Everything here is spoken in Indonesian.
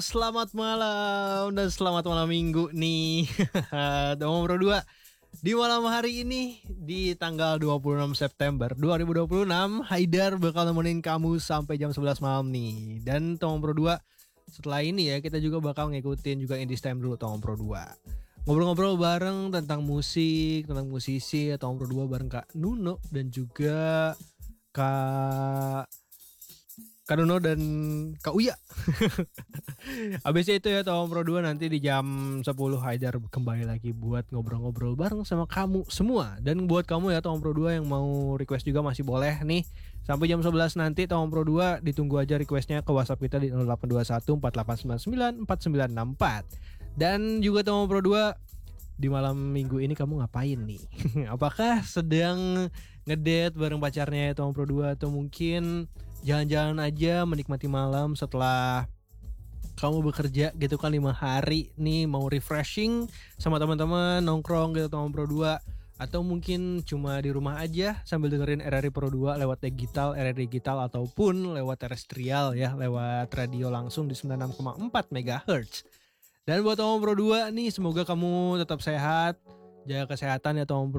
Selamat malam dan selamat malam minggu nih. Tomong Bro 2. Di malam hari ini di tanggal 26 September 2026, Haidar bakal nemenin kamu sampai jam 11 malam nih. Dan Tomong Bro 2, setelah ini ya kita juga bakal ngikutin juga Indie Time dulu Tomong Bro 2. Ngobrol-ngobrol bareng tentang musik, tentang musisi, Tomong Bro 2 bareng Kak Nuno dan juga Kak Nuno dan Kak Uya. Abisnya itu ya Tomong Pro 2 nanti di jam 10 Haidar kembali lagi buat ngobrol-ngobrol bareng sama kamu semua. Dan buat kamu ya Tomong Pro 2 yang mau request juga masih boleh nih. Sampai jam 11 nanti Tomong Pro 2 ditunggu aja requestnya ke WhatsApp kita di 0821 4899 4964. Dan juga Tomong Pro 2, di malam minggu ini kamu ngapain nih? Apakah sedang ngedate bareng pacarnya Tomong Pro 2 atau mungkin jalan-jalan aja menikmati malam setelah kamu bekerja gitu kan 5 hari nih, mau refreshing sama teman-teman nongkrong gitu Tomong Pro 2, atau mungkin cuma di rumah aja sambil dengerin RRI Pro 2 lewat digital, RRI digital ataupun lewat terestrial ya, lewat radio langsung di 96,4 MHz. Dan buat Tomong Pro 2 nih, semoga kamu tetap sehat, jaga kesehatan ya Tomong Pro